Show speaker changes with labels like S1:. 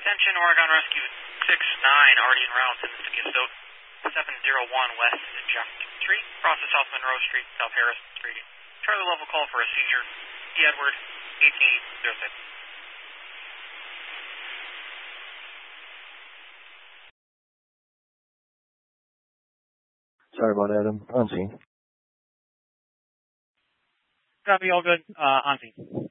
S1: Attention, Oregon Rescue 69, already en route in the city of Stoughton. 701 West Jackson Street, across the South Monroe Street, South Harrison Street. Charlie level call for a seizure. D. Edward, 1806.
S2: Sorry about that, I'm on scene.
S3: Copy, all good. On scene.